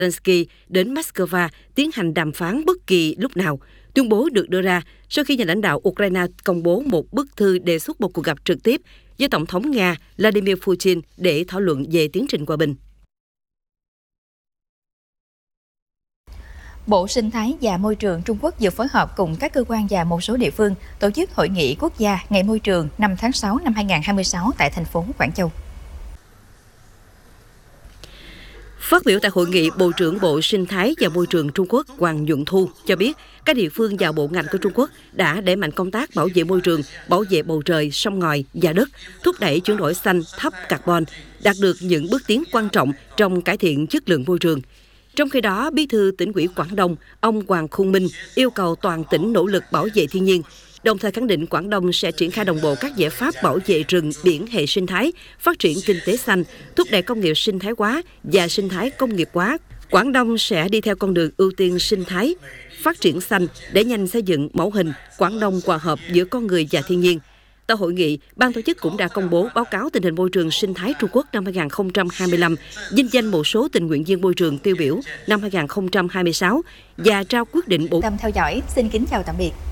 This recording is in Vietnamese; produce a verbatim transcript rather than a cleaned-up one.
Zelensky đến Moscow tiến hành đàm phán bất kỳ lúc nào. Tuyên bố được đưa ra sau khi nhà lãnh đạo Ukraine công bố một bức thư đề xuất một cuộc gặp trực tiếp với Tổng thống Nga Vladimir Putin để thảo luận về tiến trình hòa bình. Bộ Sinh thái và Môi trường Trung Quốc vừa phối hợp cùng các cơ quan và một số địa phương tổ chức Hội nghị Quốc gia Ngày Môi trường năm tháng sáu năm hai nghìn không trăm hai mươi sáu tại thành phố Quảng Châu. Phát biểu tại hội nghị, Bộ trưởng Bộ Sinh thái và Môi trường Trung Quốc Hoàng Nhuận Thu cho biết các địa phương và bộ ngành của Trung Quốc đã đẩy mạnh công tác bảo vệ môi trường, bảo vệ bầu trời, sông ngòi và đất, thúc đẩy chuyển đổi xanh, thấp carbon, đạt được những bước tiến quan trọng trong cải thiện chất lượng môi trường. Trong khi đó, Bí thư Tỉnh ủy Quảng Đông, ông Hoàng Khôn Minh yêu cầu toàn tỉnh nỗ lực bảo vệ thiên nhiên, đồng thời khẳng định Quảng Đông sẽ triển khai đồng bộ các giải pháp bảo vệ rừng, biển, hệ sinh thái, phát triển kinh tế xanh, thúc đẩy công nghiệp sinh thái hóa và sinh thái công nghiệp hóa. Quảng Đông sẽ đi theo con đường ưu tiên sinh thái, phát triển xanh để nhanh xây dựng mẫu hình Quảng Đông hòa hợp giữa con người và thiên nhiên. Tại hội nghị, ban tổ chức cũng đã công bố báo cáo tình hình môi trường sinh thái Trung Quốc năm hai nghìn không trăm hai mươi lăm, vinh danh một số tình nguyện viên môi trường tiêu biểu năm hai nghìn không trăm hai mươi sáu và trao quyết định bổ. Tâm theo dõi, xin kính chào tạm biệt.